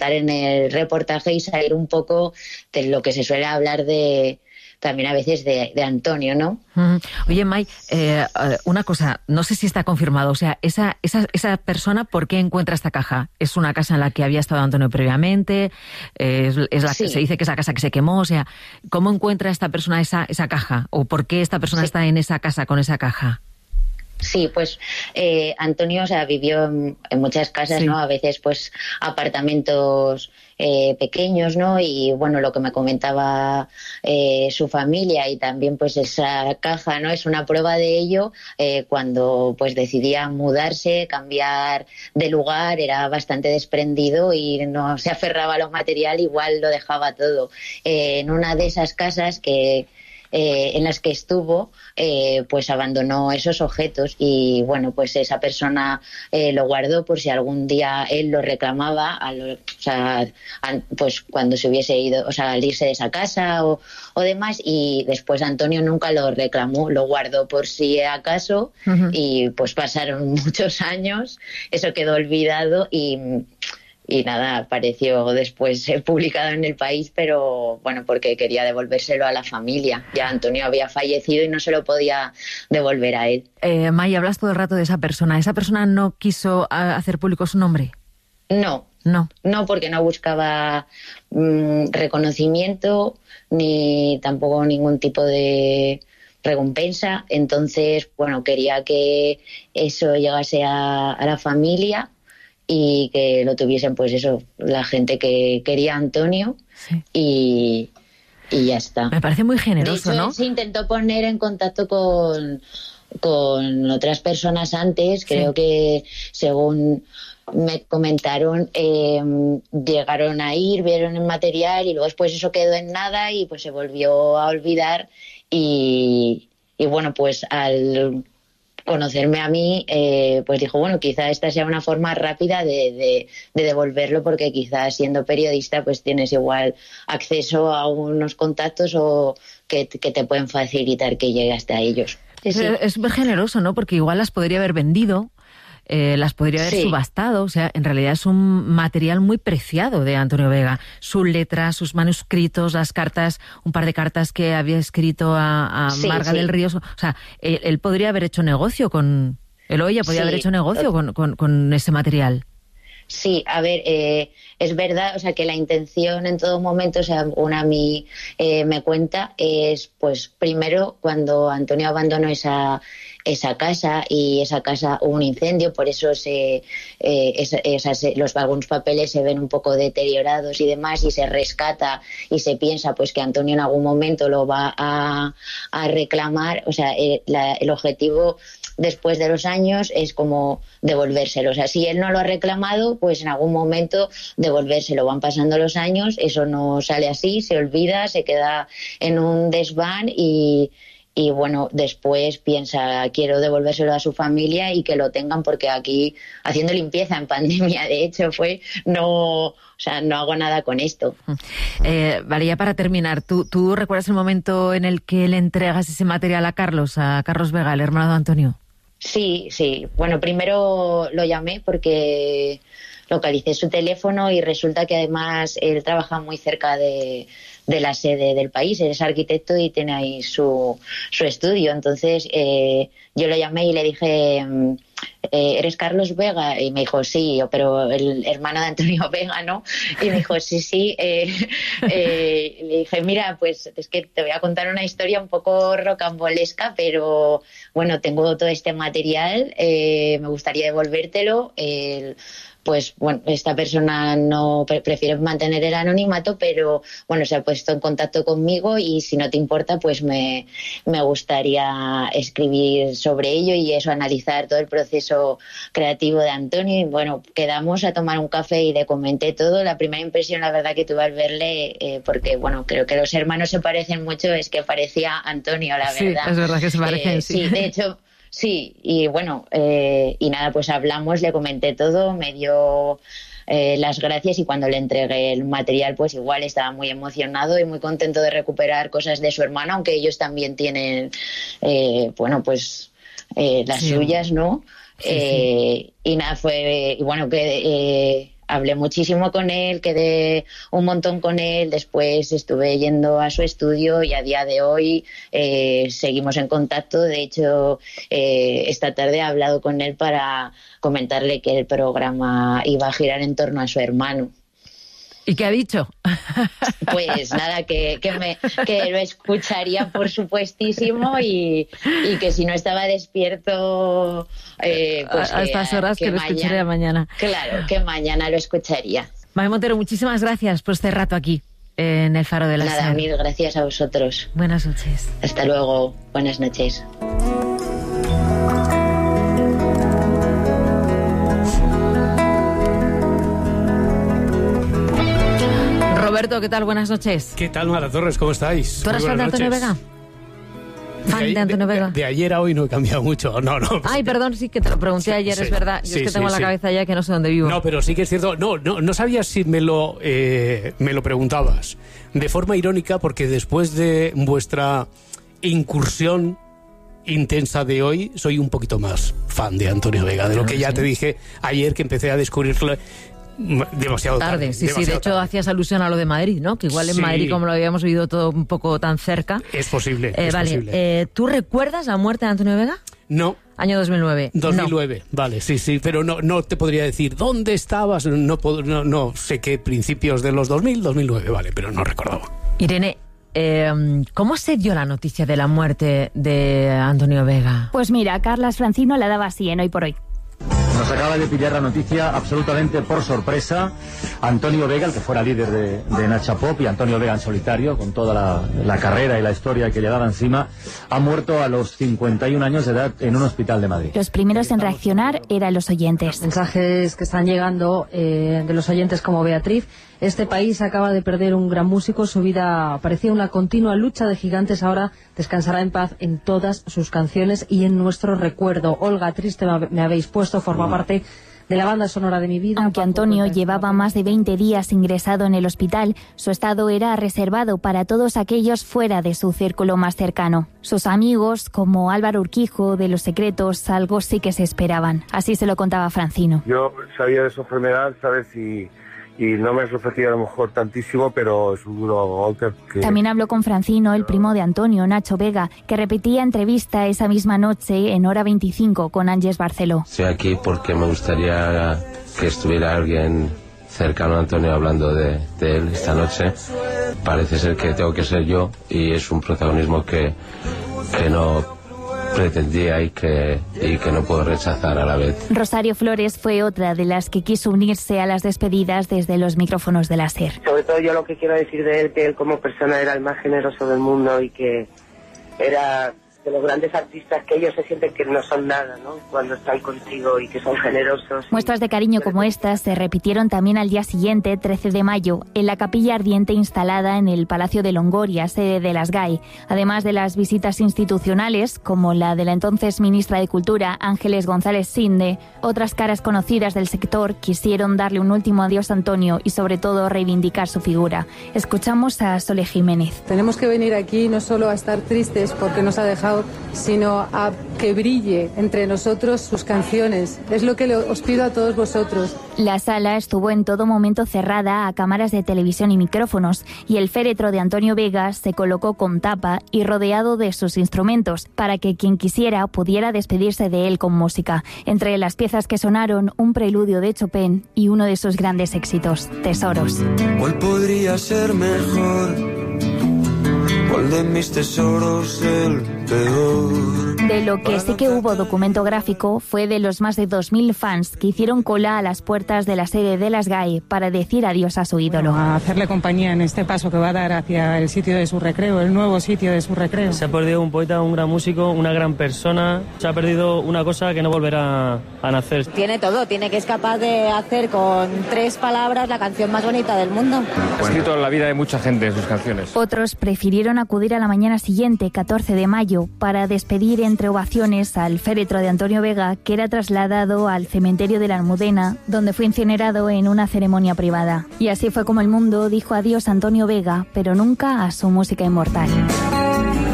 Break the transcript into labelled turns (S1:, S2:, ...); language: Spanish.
S1: estar en el reportaje y salir un poco de lo que se suele hablar también a veces de Antonio, ¿no?
S2: Oye, May, una cosa, no sé si está confirmado, o sea, esa persona, ¿por qué encuentra esta caja? ¿Es una casa en la que había estado Antonio previamente?
S1: Sí.
S2: Se dice que es la casa que se quemó, o sea, ¿cómo encuentra esta persona esa caja? ¿O por qué esta persona está en esa casa con esa caja?
S1: Sí, pues Antonio, o sea, vivió en muchas casas, ¿no? A veces, pues, apartamentos pequeños, ¿no? Y, bueno, lo que me comentaba su familia y también, pues, esa caja, ¿no? Es una prueba de ello. Cuando, pues, decidía mudarse, cambiar de lugar, era bastante desprendido y no se aferraba a lo material, igual lo dejaba todo. En una de esas casas en las que estuvo, pues abandonó esos objetos y bueno, pues esa persona lo guardó por si algún día él lo reclamaba, pues cuando se hubiese ido, o sea, al irse de esa casa o demás, y después Antonio nunca lo reclamó, lo guardó por si acaso. Y pues pasaron muchos años, eso quedó olvidado y nada, apareció después publicado en El País, pero bueno, porque quería devolvérselo a la familia. Ya Antonio había fallecido y no se lo podía devolver a él.
S2: May, hablas todo el rato de esa persona. ¿Esa persona no quiso hacer público su nombre?
S1: No, porque no buscaba reconocimiento ni tampoco ningún tipo de recompensa. Entonces, bueno, quería que eso llegase a la familia y que lo tuviesen, pues eso, la gente que quería a Antonio.
S2: Sí.
S1: Y ya está.
S2: Me parece muy generoso,
S1: de hecho,
S2: ¿no?
S1: Se intentó poner en contacto con otras personas antes, creo que según me comentaron, llegaron a ir, vieron el material y luego después eso quedó en nada y pues se volvió a olvidar y bueno, pues al conocerme a mí, pues dijo, bueno, quizá esta sea una forma rápida de devolverlo, porque quizás siendo periodista pues tienes igual acceso a unos contactos o que te pueden facilitar que llegue hasta ellos. Sí.
S2: Es súper generoso, ¿no? Porque igual las podría haber vendido, las podría haber subastado, o sea, en realidad es un material muy preciado de Antonio Vega. Sus letras, sus manuscritos, las cartas, un par de cartas que había escrito a Marga del Río, o sea, él podría haber hecho negocio con... Él o ella podría haber hecho negocio con ese material.
S1: Sí, a ver, es verdad, o sea, que la intención en todo momento, o sea, a mí me cuenta, es pues primero cuando Antonio abandonó esa casa y esa casa hubo un incendio, por eso algunos papeles se ven un poco deteriorados y demás, y se rescata y se piensa pues que Antonio en algún momento lo va a reclamar. O sea, el objetivo después de los años es como devolvérselo. O sea, si él no lo ha reclamado, pues en algún momento devolvérselo. Van pasando los años, eso no sale así, se olvida, se queda en un desván y bueno, después piensa, quiero devolvérselo a su familia y que lo tengan, porque aquí haciendo limpieza en pandemia, de hecho, no hago nada con esto.
S2: Vale, ya para terminar, ¿tú recuerdas el momento en el que le entregas ese material a Carlos Vega, el hermano de Antonio?
S1: Sí. Bueno, primero lo llamé porque localicé su teléfono y resulta que además él trabaja muy cerca de la sede del País, él es arquitecto y tiene ahí su estudio. Entonces yo lo llamé y le dije, ¿eres Carlos Vega? Y me dijo, sí, pero el hermano de Antonio Vega, ¿no? Y me dijo, sí. Le dije, mira, pues es que te voy a contar una historia un poco rocambolesca, pero bueno, tengo todo este material, me gustaría devolvértelo. Pues bueno, esta persona no prefiere mantener el anonimato, pero bueno, se ha puesto en contacto conmigo y si no te importa, pues me gustaría escribir sobre ello y eso, analizar todo el proceso creativo de Antonio. Y bueno, quedamos a tomar un café y le comenté todo. La primera impresión, la verdad, que tuve al verle, porque bueno, creo que los hermanos se parecen mucho, es que parecía Antonio, la verdad.
S2: Sí, es verdad que se parecen,
S1: sí, de hecho... Sí, y bueno, y nada, pues hablamos, le comenté todo, me dio las gracias y cuando le entregué el material, pues igual estaba muy emocionado y muy contento de recuperar cosas de su hermano, aunque ellos también tienen, las suyas, ¿no?
S2: Sí.
S1: Y nada, y bueno, que hablé muchísimo con él, quedé un montón con él, después estuve yendo a su estudio y a día de hoy seguimos en contacto. De hecho, esta tarde he hablado con él para comentarle que el programa iba a girar en torno a su hermano.
S2: ¿Y qué ha dicho?
S1: Pues nada, que lo escucharía por supuestísimo y que si no estaba despierto pues
S2: a estas horas que lo escucharía mañana.
S1: Claro, que mañana lo escucharía.
S2: Mami Montero, muchísimas gracias por este rato aquí en el Faro de la
S1: Nada,
S2: Ser.
S1: mil gracias a vosotros.
S2: Buenas noches.
S1: Hasta luego, buenas noches.
S2: Roberto, ¿qué tal? Buenas noches.
S3: ¿Qué tal, Mara Torres? ¿Cómo estáis?
S2: ¿Tú eres fan de Antonio Vega? ¿Fan de Antonio Vega?
S3: De ayer a hoy no he cambiado mucho. No.
S2: Ay, perdón, sí, que te lo pregunté ayer, sí, es verdad. Yo es que tengo la cabeza ya que no sé dónde vivo.
S3: No, pero sí que es cierto. No sabías si me lo preguntabas. De forma irónica, porque después de vuestra incursión intensa de hoy, soy un poquito más fan de Antonio Vega, de lo que ya te dije ayer, que empecé a descubrirlo demasiado tarde.
S2: Sí, de hecho hacías alusión a lo de Madrid, ¿no? Que igual en Madrid, como lo habíamos oído todo un poco tan cerca.
S3: Es posible.
S2: Vale, ¿tú recuerdas la muerte de Antonio Vega?
S3: No.
S2: Año 2009.
S3: 2009, no. Vale, sí, pero no te podría decir dónde estabas, no sé qué principios de los 2009, vale, pero no recordaba.
S2: Irene, ¿cómo se dio la noticia de la muerte de Antonio Vega?
S4: Pues mira, Carlas Francino la daba así en Hoy por Hoy.
S5: Nos acaba de pillar la noticia absolutamente por sorpresa. Antonio Vega, el que fuera líder de Nacha Pop, y Antonio Vega en solitario, con toda la carrera y la historia que llevaba encima, ha muerto a los 51 años de edad en un hospital de Madrid.
S4: Los primeros en reaccionar eran los oyentes.
S6: Mensajes que están llegando de los oyentes como Beatriz. Este país acaba de perder un gran músico, su vida parecía una continua lucha de gigantes, ahora descansará en paz en todas sus canciones y en nuestro recuerdo. Olga, triste me habéis puesto, forma parte de la banda sonora de mi vida.
S4: Aunque Antonio llevaba más de 20 días ingresado en el hospital, su estado era reservado para todos aquellos fuera de su círculo más cercano. Sus amigos, como Álvaro Urquijo, de Los Secretos, algo sí que se esperaban. Así se lo contaba Francino.
S7: Yo sabía de su enfermedad, ¿sabes? Y no me ofrecía a lo mejor tantísimo, pero es un duro golpe.
S4: También habló con Francino, el primo de Antonio, Nacho Vega, que repetía entrevista esa misma noche en Hora 25 con Ángeles Barceló.
S8: Estoy aquí porque me gustaría que estuviera alguien cercano a Antonio hablando de él esta noche. Parece ser que tengo que ser yo y es un protagonismo que no pretendía y que no puedo rechazar a la vez.
S4: Rosario Flores fue otra de las que quiso unirse a las despedidas desde los micrófonos de la SER.
S9: Sobre todo yo lo que quiero decir de él, que él como persona era el más generoso del mundo y que era de los grandes artistas que ellos se sienten que no son nada, ¿no? Cuando están contigo y que son generosos.
S4: Muestras de cariño como estas se repitieron también al día siguiente, 13 de mayo, en la capilla ardiente instalada en el Palacio de Longoria, sede de las GAE. Además de las visitas institucionales, como la de la entonces ministra de Cultura, Ángeles González Sinde, otras caras conocidas del sector quisieron darle un último adiós a Antonio y sobre todo reivindicar su figura. Escuchamos a Sole Jiménez.
S6: Tenemos que venir aquí no solo a estar tristes porque nos ha dejado, sino a que brille entre nosotros sus canciones. Es lo que os pido a todos vosotros.
S4: La sala estuvo en todo momento cerrada a cámaras de televisión y micrófonos, y el féretro de Antonio Vega se colocó con tapa y rodeado de sus instrumentos, para que quien quisiera pudiera despedirse de él con música. Entre las piezas que sonaron, un preludio de Chopin y uno de sus grandes éxitos, Tesoros.
S10: ¿Cuál podría ser mejor? ¿Cuál de mis tesoros el peor?
S4: De lo que sí que hubo documento gráfico fue de los más de 2.000 fans que hicieron cola a las puertas de la sede de las GAE para decir adiós a su ídolo.
S6: A hacerle compañía en este paso que va a dar hacia el sitio de su recreo, el nuevo sitio de su recreo.
S11: Se ha perdido un poeta, un gran músico, una gran persona. Se ha perdido una cosa que no volverá a nacer.
S12: Tiene todo, tiene que es capaz de hacer con 3 palabras la canción más bonita del mundo.
S13: Ha escrito la vida de mucha gente en sus canciones.
S4: Otros prefirieron acudir a la mañana siguiente, 14 de mayo, para despedir entre ovaciones al féretro de Antonio Vega, que era trasladado al cementerio de la Almudena, donde fue incinerado en una ceremonia privada. Y así fue como el mundo dijo adiós a Antonio Vega, pero nunca a su música inmortal.